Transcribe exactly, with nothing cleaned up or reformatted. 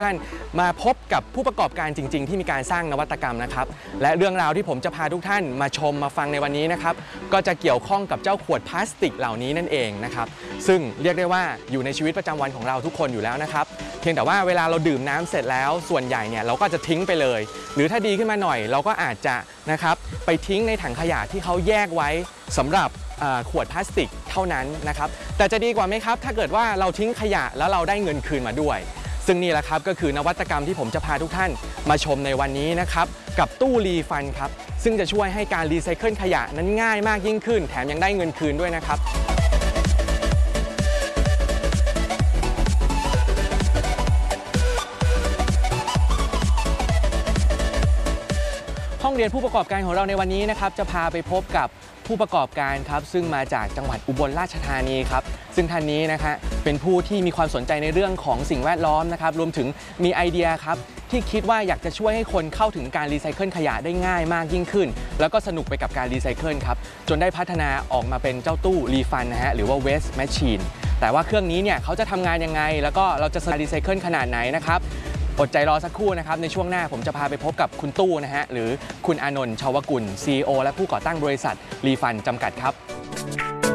ท่านมาพบกับผู้ประกอบการจริงๆที่มีการสร้างนวัตกรรมนะครับและเรื่องราวที่ผมจะพาทุกท่านมาชมมาฟังในวันนี้นะครับก็จะเกี่ยวข้องกับเจ้าขวดพลาสติกเหล่านี้นั่นเองนะครับซึ่งเรียกได้ว่าอยู่ในชีวิตประจำวันของเราทุกคนอยู่แล้วนะครับเพียงแต่ว่าเวลาเราดื่มน้ำเสร็จแล้วส่วนใหญ่เนี่ยเราก็จะทิ้งไปเลยหรือถ้าดีขึ้นมาหน่อยเราก็อาจจะนะครับไปทิ้งในถังขยะที่เขาแยกไว้สำหรับขวดพลาสติกเท่านั้นนะครับแต่จะดีกว่าไหมครับถ้าเกิดว่าเราทิ้งขยะแล้วเราได้เงินคืนมาด้วยซึ่งนี่แหละครับก็คือนวัตกรรมที่ผมจะพาทุกท่านมาชมในวันนี้นะครับกับตู้รีฟันครับซึ่งจะช่วยให้การรีไซเคิลขยะนั้นง่ายมากยิ่งขึ้นแถมยังได้เงินคืนด้วยนะครับห้องเรียนผู้ประกอบการของเราในวันนี้นะครับจะพาไปพบกับผู้ประกอบการครับซึ่งมาจากจังหวัดอุบลราชธานีครับซึ่งท่านนี้นะคะเป็นผู้ที่มีความสนใจในเรื่องของสิ่งแวดล้อมนะครับรวมถึงมีไอเดียครับที่คิดว่าอยากจะช่วยให้คนเข้าถึงการรีไซเคิลขยะได้ง่ายมากยิ่งขึ้นแล้วก็สนุกไปกับการรีไซเคิลครับจนได้พัฒนาออกมาเป็นเจ้าตู้รีฟันนะฮะหรือว่า Waste Machine แต่ว่าเครื่องนี้เนี่ยเขาจะทำงานยังไงแล้วก็เราจะรีไซเคิลขนาดไหนนะครับอดใจรอสักครู่นะครับในช่วงหน้าผมจะพาไปพบกับคุณตู้นะฮะหรือคุณอานนท์ชาวกุล ซี อี โอ และผู้ก่อตั้งบริษัทรีฟันจำกัดครับ